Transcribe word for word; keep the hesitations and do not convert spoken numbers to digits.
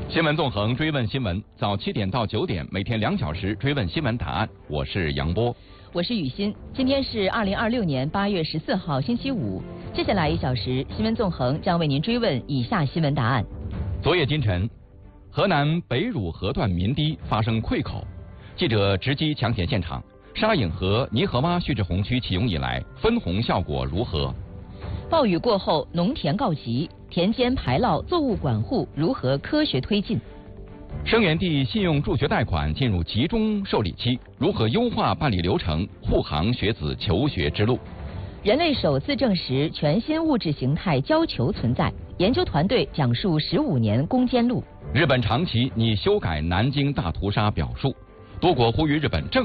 新闻纵横，追问新闻，早七点到九点，每天两小时追问新闻答案。我是杨波， 我是雨欣。今天是二零二六年八月十四号，星期五。接下来一小时，新闻纵横将为您追问以下新闻答案。 昨夜今晨，河南北汝河段民堤发生溃口，记者直击抢险现场。沙隐河泥河洼蓄滞洪区启用以来，分洪效果如何？ 暴雨过后，农田告急，田间排涝、作物管护如何科学推进？ 生源地信用助学贷款进入集中受理期，如何优化办理流程，护航学子求学之路？ 人类首次证实全新物质形态胶球存在，研究团队讲述十五年攻坚路。 日本长崎拟修改南京大屠杀表述，多国呼吁日本正